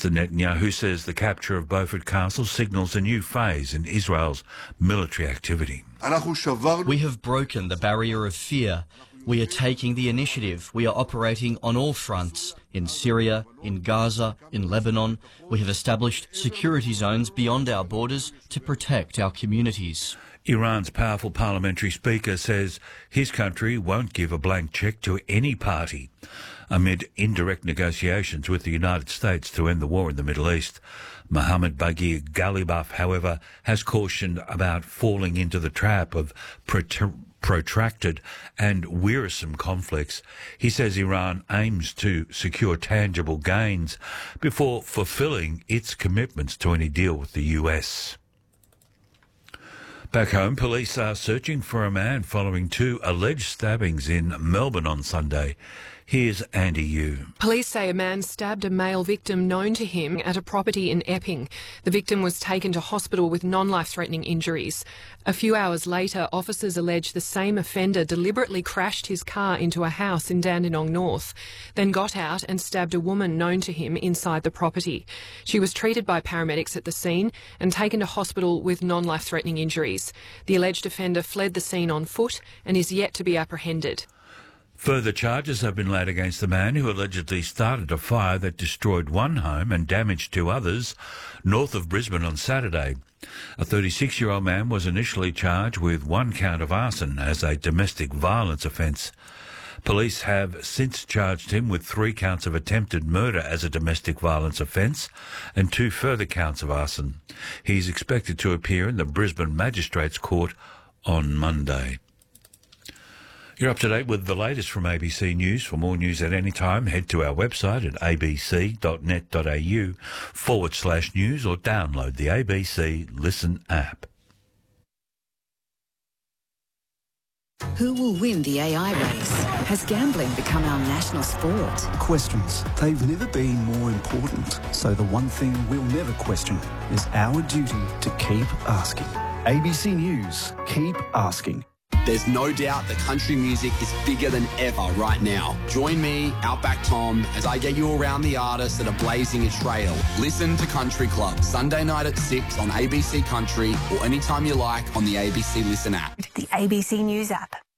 Mr Netanyahu says the capture of Beaufort Castle signals a new phase in Israel's military activity. We have broken the barrier of fear. We are taking the initiative. We are operating on all fronts. In Syria, in Gaza, in Lebanon. We have established security zones beyond our borders to protect our communities. Iran's powerful parliamentary speaker says his country won't give a blank cheque to any party amid indirect negotiations with the United States to end the war in the Middle East. Mohammed Bagir Ghalibaf, however, has cautioned about falling into the trap of protracted and wearisome conflicts. He says Iran aims to secure tangible gains before fulfilling its commitments to any deal with the US. Back home, police are searching for a man following 2 alleged stabbings in Melbourne on Sunday. Here's Andy Yu. Police say a man stabbed a male victim known to him at a property in Epping. The victim was taken to hospital with non-life-threatening injuries. A few hours later, officers allege the same offender deliberately crashed his car into a house in Dandenong North, then got out and stabbed a woman known to him inside the property. She was treated by paramedics at the scene and taken to hospital with non-life-threatening injuries. The alleged offender fled the scene on foot and is yet to be apprehended. Further charges have been laid against the man who allegedly started a fire that destroyed one home and damaged 2 others north of Brisbane on Saturday. A 36-year-old man was initially charged with 1 count of arson as a domestic violence offence. Police have since charged him with 3 counts of attempted murder as a domestic violence offence and 2 further counts of arson. He is expected to appear in the Brisbane Magistrates Court on Monday. You're up to date with the latest from ABC News. For more news at any time, head to our website at abc.net.au/news or download the ABC Listen app. Who will win the AI race? Has gambling become our national sport? Questions. They've never been more important. So the one thing we'll never question is our duty to keep asking. ABC News. Keep asking. There's no doubt that country music is bigger than ever right now. Join me, Outback Tom, as I get you around the artists that are blazing a trail. Listen to Country Club, Sunday night at 6 on ABC Country or anytime you like on the ABC Listen app. The ABC News app.